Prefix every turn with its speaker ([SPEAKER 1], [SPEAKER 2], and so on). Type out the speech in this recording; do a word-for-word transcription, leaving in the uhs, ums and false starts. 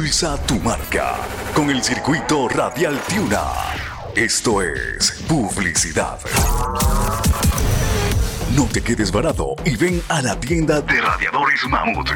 [SPEAKER 1] Impulsa tu marca con el circuito radial Tiuna. Esto es publicidad. No te quedes varado y ven a la tienda de Radiadores Mamut.